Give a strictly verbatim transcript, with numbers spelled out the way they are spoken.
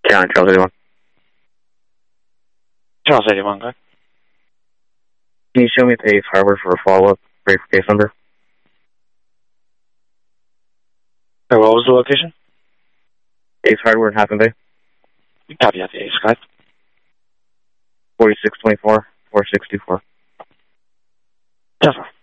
County, Charles eighty-one. Charles eighty-one, go ahead. Can you show me the Ace Hardware for a follow-up? Great for case number. Hey, what was the location? Ace Hardware in Half Moon Bay. Copy at the Ace, go ahead. forty-six twenty-four, four six two four. Yes, sir.